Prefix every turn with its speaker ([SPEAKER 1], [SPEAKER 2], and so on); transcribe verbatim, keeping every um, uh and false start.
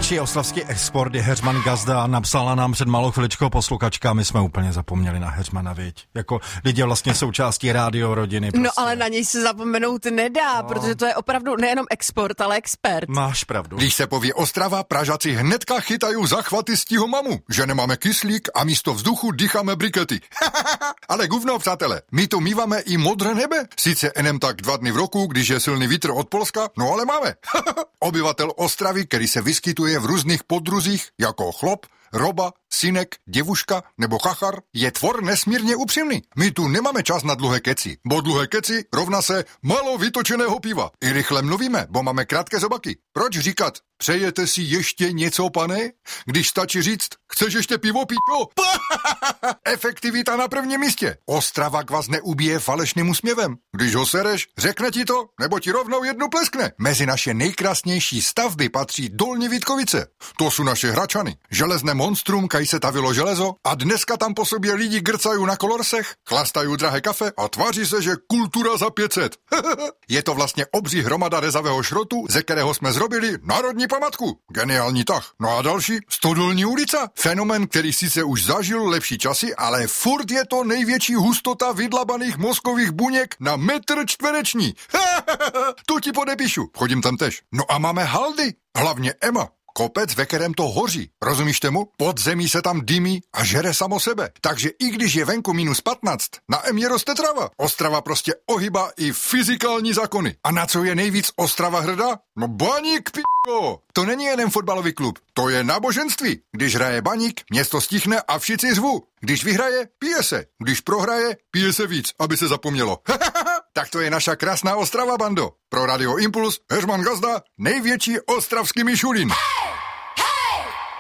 [SPEAKER 1] Největší ostravský export je Heřman Gazda. Napsala nám před malou chviličkou posluchačka, my jsme úplně zapomněli na Heřmana, viď? Jako lidi vlastně součástí rádio rodiny. Prostě.
[SPEAKER 2] No ale na něj se zapomenout nedá, no. Protože to je opravdu nejenom export, ale expert.
[SPEAKER 1] Máš pravdu.
[SPEAKER 3] Když se poví Ostrava, Pražaci hnedka chytají za chvaty stihomamu, že nemáme kyslík a místo vzduchu dýcháme brikety. Ale guvno, přátelé, my tu míváme i modré nebe. Sice enem tak dva dny v roku, když je silný vítr od Polska, no ale máme. Obyvatel Ostravy, který se vyskytuje v různých podruzích, jako chlop, roba, synek, děvuška nebo chachar, je tvor nesmírně upřímný. My tu nemáme čas na dlouhé keci, bo dlouhé keci rovná se málo vytočeného piva. I rychle mluvíme, bo máme krátké zobaky. Proč říkat, přejete si ještě něco, pane? Když stačí říct, chceš ještě pivo, píčo? Efektivita na prvním místě. Ostravák vás neubije falešným úsměvem. Když ho sereš, řekne ti to, nebo ti rovnou jednu pleskne. Mezi naše nejkrásnější stavby patří Dolní Vítkovice. To jsou naše Hračany. Železné monstrum, kaj se tavilo železo a dneska tam po sobě lidi grcají na kolorsech, chlastají drahé kafe a tváří se, že kultura za pět set. Je to vlastně obří hromada rezavého šrotu, ze kterého jsme zrobili národní památku. Geniální tah. No a další, Stodolní ulica. Fenomén, který sice už zažil lepší časy, ale furt je to největší hustota vydlabaných mozkových buněk na metr čtvereční. To ti podepíšu. Chodím tam tež. No a máme haldy. Hlavně Ema. Kopec, ve kterém to hoří. Rozumíš tomu? Pod zemí se tam dýmí a žere samo sebe. Takže i když je venku minus patnáct, na Emě roste trava. Ostrava prostě ohýbá i fyzikální zákony. A na co je nejvíc Ostrava hrdá? No Baník, p***o! To není jeden fotbalový klub, to je náboženství. Když hraje Baník, město stichne a všichni zvu. Když vyhraje, pije se. Když prohraje, pije se víc, aby se zapomnělo. Tak to je naša krásná Ostrava, bando. Pro Radio Impuls, Heřman Gazda, největší ostravský Mišulín.